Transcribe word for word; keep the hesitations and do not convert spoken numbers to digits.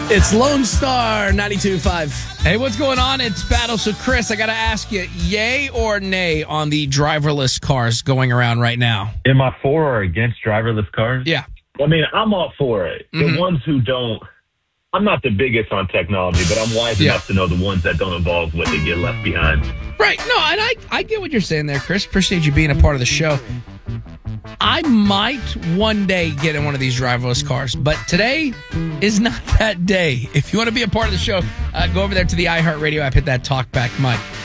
It's Lone Star ninety-two point five. Hey, what's going on? It's Battle. So, Chris, I got to ask you, yay or nay on the driverless cars going around right now? Am I for or against driverless cars? Yeah. I mean, I'm all for it. Mm-hmm. The ones who don't, I'm not the biggest on technology, but I'm wise Yeah. enough to know the ones that don't evolve with it get left behind. Right. No, and I, I get what you're saying there, Chris. Appreciate you being a part of the show. I might one day get in one of these driverless cars, but today is not that day. If you want to be a part of the show, uh, go over there to the iHeartRadio app, hit that talk back mic.